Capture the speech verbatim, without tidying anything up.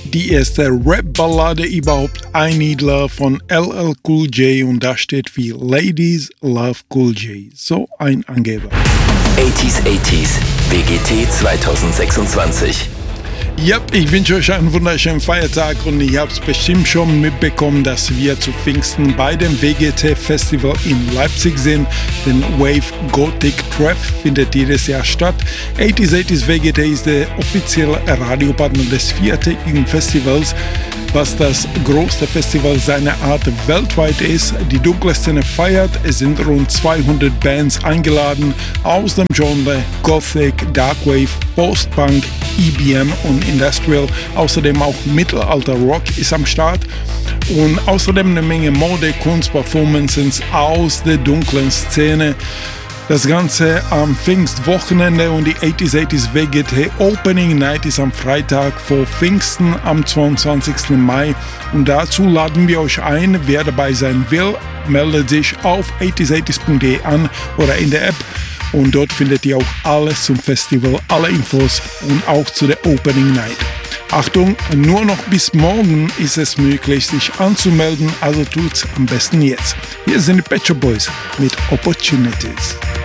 Die erste Rap-Ballade überhaupt, I Need Love von L L Cool J, und da steht wie Ladies Love Cool J. So ein Angeber. achtziger achtziger W G T zweitausendsechsundzwanzig. Ja, ich wünsche euch einen wunderschönen Feiertag und ich habe es bestimmt schon mitbekommen, dass wir zu Pfingsten bei dem W G T-Festival in Leipzig sind. Den Wave Gothic Treff findet jedes Jahr statt. achtziger achtziger W G T ist der offizielle Radiopartner des viertägigen Festivals, was das größte Festival seiner Art weltweit ist. Die dunkle Szene feiert, es sind rund zweihundert Bands eingeladen aus dem Genre Gothic, Darkwave, Post-Punk, E B M und Industrial. Außerdem auch Mittelalter-Rock ist am Start und außerdem eine Menge Mode, Kunst, Performances aus der dunklen Szene. Das Ganze am Pfingstwochenende, und die achtziger achtziger W G T Opening Night ist am Freitag vor Pfingsten am zweiundzwanzigsten Mai. Und dazu laden wir euch ein. Wer dabei sein will, meldet sich auf achtziger achtziger punkt de an oder in der App. Und dort findet ihr auch alles zum Festival, alle Infos und auch zu der Opening Night. Achtung, nur noch bis morgen ist es möglich, sich anzumelden, also tut's am besten jetzt. Hier sind die Pet Shop Boys mit Opportunities.